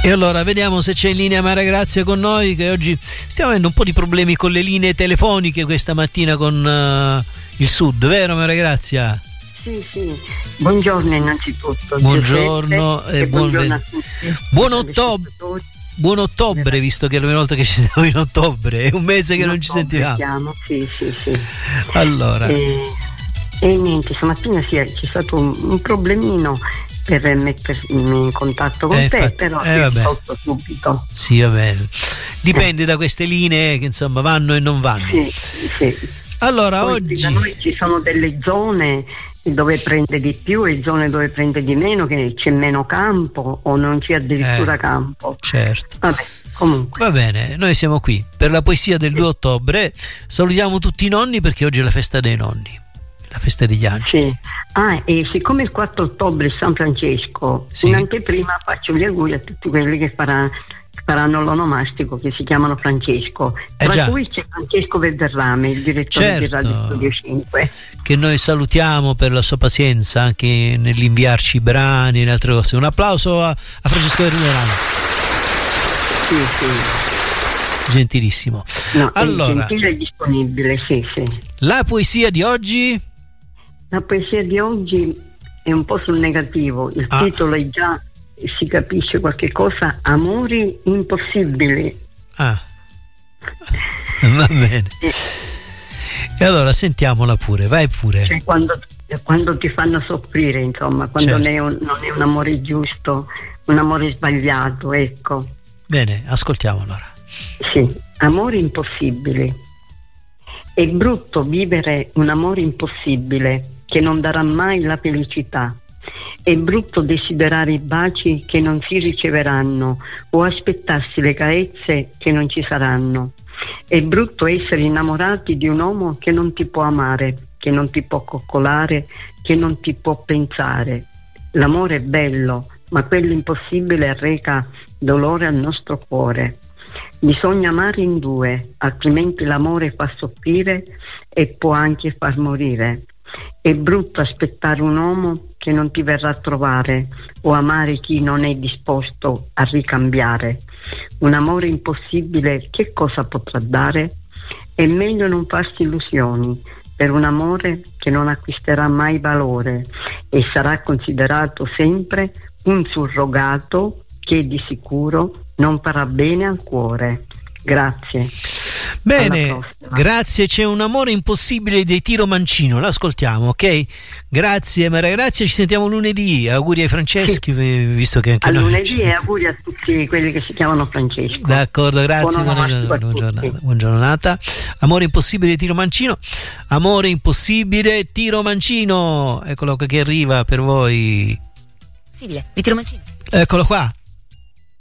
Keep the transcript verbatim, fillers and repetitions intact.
E allora vediamo se c'è in linea Maria Grazia con noi, che oggi stiamo avendo un po' di problemi con le linee telefoniche questa mattina con uh, il Sud, vero Maria Grazia? Sì, sì. Buongiorno innanzitutto. Buongiorno Giuseppe, e, e buon, buongiorno ve- a tutti. buon ottobre. Buon ottobre, visto che è la prima volta che ci siamo in ottobre, è un mese che in non ci sentivamo. Siamo. Sì, sì, sì. Allora. E, e niente, stamattina sì, c'è stato un, un problemino per mettermi in contatto con eh, te, infatti, però eh, ti vabbè. risolto subito. Sì, va bene. Dipende eh. da queste linee che insomma vanno e non vanno. Sì, sì. Allora, poi oggi da noi ci sono delle zone dove prende di più e zone dove prende di meno, che c'è meno campo o non c'è addirittura eh, campo. Certo. Vabbè, comunque. Va bene, noi siamo qui per la poesia del due ottobre. Salutiamo tutti i nonni perché oggi è la festa dei nonni, la festa degli angeli. Sì. Ah, e siccome il quattro ottobre è San Francesco, sì. in anteprima faccio gli auguri a tutti quelli che faranno faranno l'onomastico, che si chiamano Francesco, eh tra già. cui c'è Francesco Verderrame, il direttore certo, di Radio Studio cinque, che noi salutiamo per la sua pazienza anche nell'inviarci i brani e le altre cose. Un applauso a, a Francesco Verderame. Sì, sì. Gentilissimo. No, allora, è gentile e disponibile, sì, sì. La poesia di oggi? La poesia di oggi è un po' sul negativo, il ah. titolo è già, si capisce qualche cosa, Amori impossibili. Ah, va bene. Eh. E allora sentiamola pure, vai pure. Cioè, quando, quando ti fanno soffrire, insomma, quando certo. non, è un, non è un amore giusto, un amore sbagliato, ecco. Bene, ascoltiamo allora. Sì, amori impossibili. È brutto vivere un amore impossibile che non darà mai la felicità. È brutto desiderare i baci che non si riceveranno o aspettarsi le carezze che non ci saranno. È brutto essere innamorati di un uomo che non ti può amare, che non ti può coccolare, che non ti può pensare. L'amore è bello, ma quello impossibile arreca dolore al nostro cuore. Bisogna amare in due, altrimenti l'amore fa soffrire e può anche far morire. È brutto aspettare un uomo che non ti verrà a trovare o amare chi non è disposto a ricambiare. Un amore impossibile che cosa potrà dare? È meglio non farsi illusioni per un amore che non acquisterà mai valore e sarà considerato sempre un surrogato che di sicuro non farà bene al cuore. Grazie. Bene, grazie. C'è un amore impossibile dei Tiro Mancino, l'ascoltiamo, ok? Grazie Maria Grazia, ci sentiamo lunedì. Auguri ai Franceschi, sì. Visto che anche a noi lunedì e auguri a tutti quelli che si chiamano Francesco. D'accordo, grazie. Buona buona, buona, buona giornata. Amore impossibile di Tiro Mancino. Amore impossibile Tiro Mancino. Eccolo che arriva per voi. Possibile di Tiro Mancino. Eccolo qua.